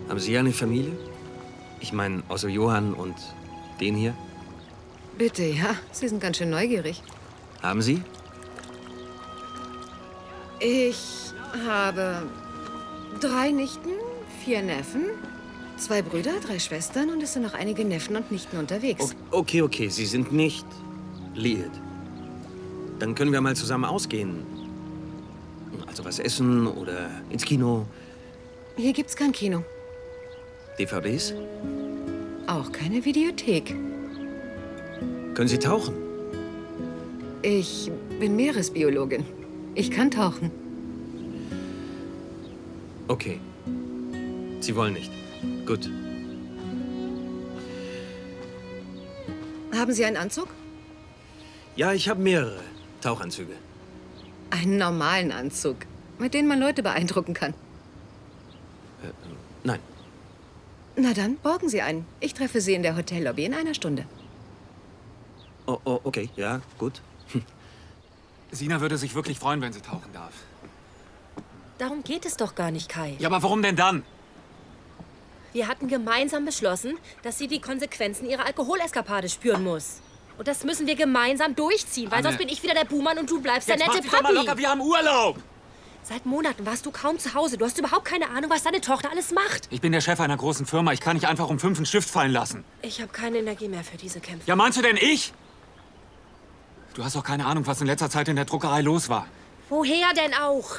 Haben Sie eine Familie? Ich meine, außer Johann und den hier? Bitte, ja. Sie sind ganz schön neugierig. Haben Sie? Ich habe 3 Nichten, 4 Neffen, 2 Brüder, 3 Schwestern und es sind noch einige Neffen und Nichten unterwegs. Okay. Sie sind nicht liiert. Dann können wir mal zusammen ausgehen. Also was essen oder ins Kino. Hier gibt's kein Kino. DVDs? Auch keine Videothek. Können Sie tauchen? Ich bin Meeresbiologin. Ich kann tauchen. Okay. Sie wollen nicht. Gut. Haben Sie einen Anzug? Ja, ich habe mehrere Tauchanzüge. Einen normalen Anzug, mit dem man Leute beeindrucken kann. Nein. Na dann, borgen Sie einen. Ich treffe Sie in der Hotellobby in einer Stunde. Oh, okay. Ja, gut. Sina würde sich wirklich freuen, wenn sie tauchen darf. Darum geht es doch gar nicht, Kai. Ja, aber warum denn dann? Wir hatten gemeinsam beschlossen, dass sie die Konsequenzen ihrer Alkoholeskapade spüren muss. Und das müssen wir gemeinsam durchziehen, weil Anne. sonst bin ich wieder der Buhmann und du bleibst der Jetzt nette mach dich doch mal Papi. locker, wir haben Urlaub! Seit Monaten warst du kaum zu Hause. Du hast überhaupt keine Ahnung, was deine Tochter alles macht. Ich bin der Chef einer großen Firma. Ich kann nicht einfach um 5 einen Stift fallen lassen. Ich habe keine Energie mehr für diese Kämpfe. Ja, meinst du denn ich? Du hast doch keine Ahnung, was in letzter Zeit in der Druckerei los war. Woher denn auch?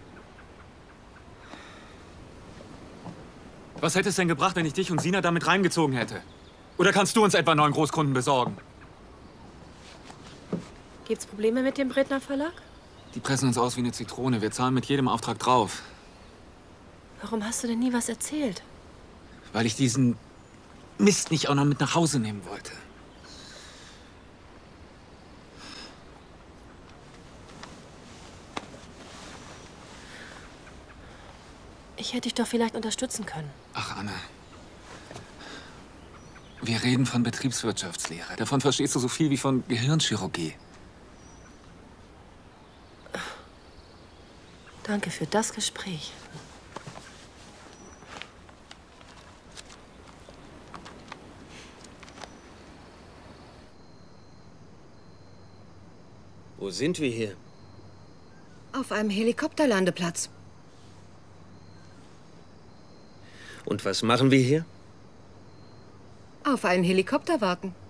Was hätte es denn gebracht, wenn ich dich und Sina damit reingezogen hätte? Oder kannst du uns etwa neuen Großkunden besorgen? Gibt's Probleme mit dem Bredner Verlag? Die pressen uns aus wie eine Zitrone. Wir zahlen mit jedem Auftrag drauf. Warum hast du denn nie was erzählt? Weil ich diesen Mist nicht auch noch mit nach Hause nehmen wollte. Ich hätte dich doch vielleicht unterstützen können. Ach, Anne. Wir reden von Betriebswirtschaftslehre. Davon verstehst du so viel wie von Gehirnchirurgie. Danke für das Gespräch. Wo sind wir hier? Auf einem Helikopterlandeplatz. Und was machen wir hier? Auf einen Helikopter warten.